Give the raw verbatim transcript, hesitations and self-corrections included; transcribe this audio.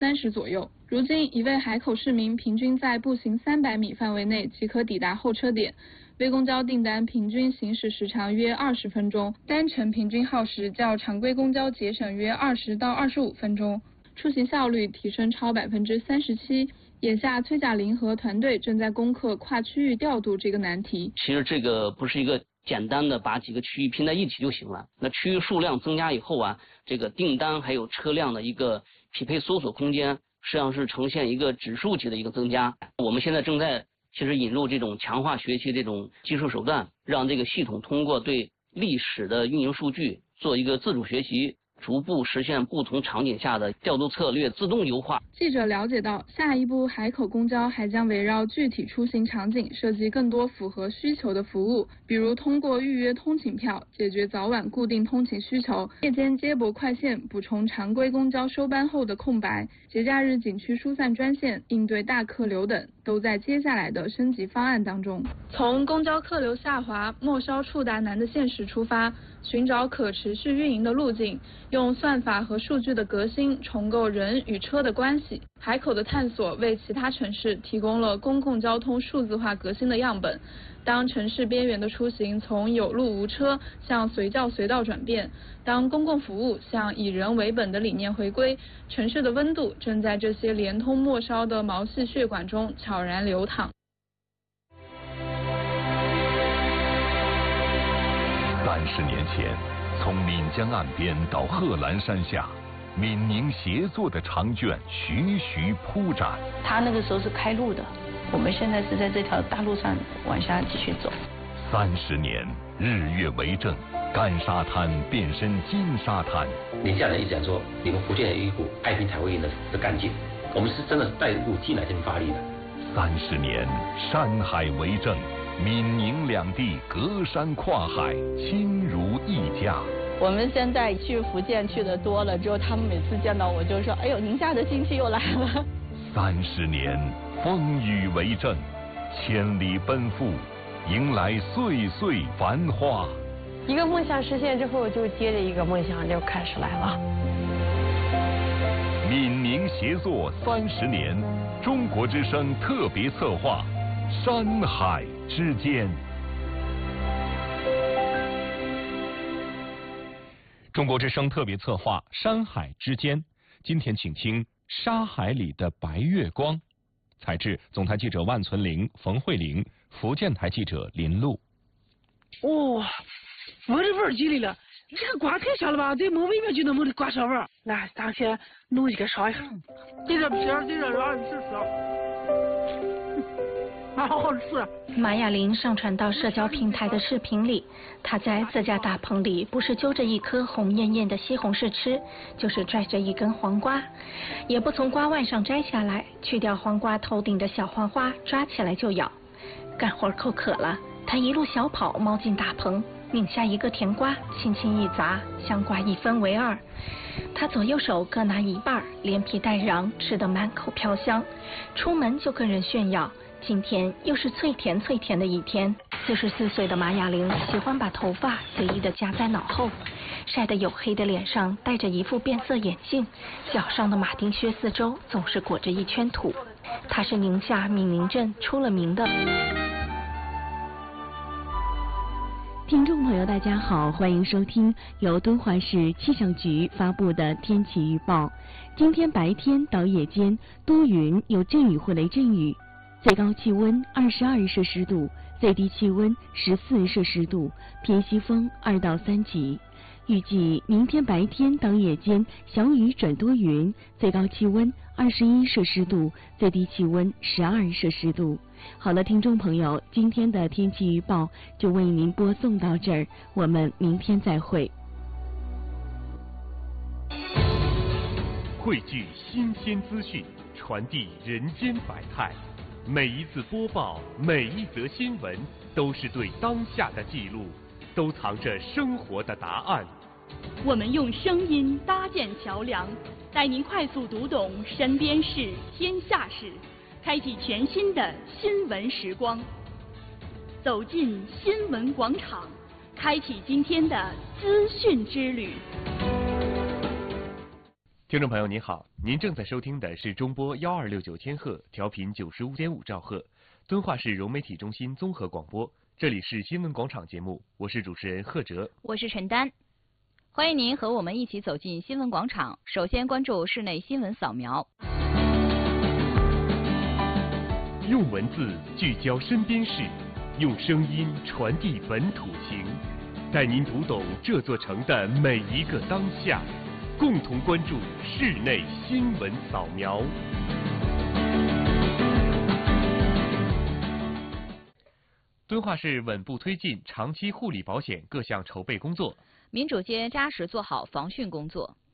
三十左右。如今，一位海口市民平均在步行三百米范围内即可抵达候车点，微公交订单平均行驶时长约二十分钟，单程平均耗时较常规公交节省约二十到二十五分钟，出行效率提升超百分之三十七。眼下，崔贾玲和团队正在攻克跨区域调度这个难题。 其实这个不是一个简单的把几个区域拼在一起就行了。那区域数量增加以后啊，这个订单还有车辆的一个匹配搜索空间，实际上是呈现一个指数级的一个增加。我们现在正在其实引入这种强化学习这种技术手段，让这个系统通过对历史的运营数据做一个自主学习，逐步实现不同场景下的调度策略自动优化。 记者了解到，下一步海口公交还将围绕具体出行场景设计更多符合需求的服务，比如通过预约通勤票解决早晚固定通勤需求，夜间接驳快线补充常规公交收班后的空白，节假日景区疏散专线应对大客流等，都在接下来的升级方案当中。从公交客流下滑、末梢触达难的现实出发，寻找可持续运营的路径，用算法和数据的革新重构人与车的关系。海口的探索为其他城市提供了公共交通数字化革新的样本。当城市边缘的出行从有路无车向随叫随到转变，当公共服务向以人为本的理念回归，城市的温度正在这些连通末梢的毛细血管中悄然流淌。 三十年前，从岷江岸边到贺兰山下，闽宁协作的长卷徐徐铺展。 他那个时候是开路的，我们现在是在这条大路上往下继续走。 三十年，日月为证，干沙滩变身金沙滩。 宁夏人一直讲说，你们福建有一股爱拼才会赢的的干劲，我们是真的是带入进来这边发力的。 三十年，山海为证，闽宁两地隔山跨海，亲如一家。 我们现在去福建去的多了之后，他们每次见到我就说：“哎呦，宁夏的亲戚又来了。” 三十年，风雨为证，千里奔赴，迎来岁岁繁花。 一个梦想实现之后，就接着一个梦想就开始来了。 闽宁协作三十年，中国之声特别策划，山海之间。 中国之声特别策划《山海之间》，今天请听《沙海里的白月光》，采制总台记者万存玲、冯慧玲，福建台记者林璐。 哦，闻着味儿进来了，你这个瓜太香了吧？在门外面就能闻到瓜香味儿。来，咱先弄一个尝一下，对着皮儿，对着瓤试试。啊，好好吃。 马雅玲上传到社交平台的视频里，她在自家大棚里，不是揪着一颗红艳艳的西红柿吃，就是拽着一根黄瓜，也不从瓜腕上摘下来，去掉黄瓜头顶的小黄花，抓起来就咬。干活口渴了，她一路小跑猫进大棚，拧下一个甜瓜，轻轻一砸，香瓜一分为二。她左右手各拿一半，连皮带瓤，吃得满口飘香。出门就跟人炫耀，今天又是脆甜脆甜的一天。四十四岁的马雅玲喜欢把头发随意地夹在脑后，晒得黝黑的脸上戴着一副变色眼镜，脚上的马丁靴四周总是裹着一圈土。她是宁夏闽宁镇出了名的。 听众朋友大家好，欢迎收听由敦煌市气象局发布的天气预报。今天白天到夜间多云，有阵雨或雷阵雨，最高气温二十二摄氏度，最低气温十四摄氏度，偏西风二到三级。预计明天白天到夜间小雨转多云，最高气温二十一摄氏度，最低气温十二摄氏度。好了，听众朋友，今天的天气预报就为您播送到这儿，我们明天再会。 汇聚新鲜资讯，传递人间百态。每一次播报，每一则新闻，都是对当下的记录，都藏着生活的答案。 我们用声音搭建桥梁，带您快速读懂身边事、天下事，开启全新的新闻时光。走进新闻广场，开启今天的资讯之旅。 听众朋友您好，您正在收听的是中波幺二六九千赫，调频九十五点五兆赫，敦化市融媒体中心综合广播。这里是新闻广场节目，我是主持人贺哲， 我是陈丹，欢迎您和我们一起走进新闻广场。首先关注室内新闻扫描。 用文字聚焦身边事，用声音传递本土情，带您读懂这座城的每一个当下。共同关注室内新闻扫描。敦化市稳步推进长期护理保险各项筹备工作， 民主街扎实做好防汛工作。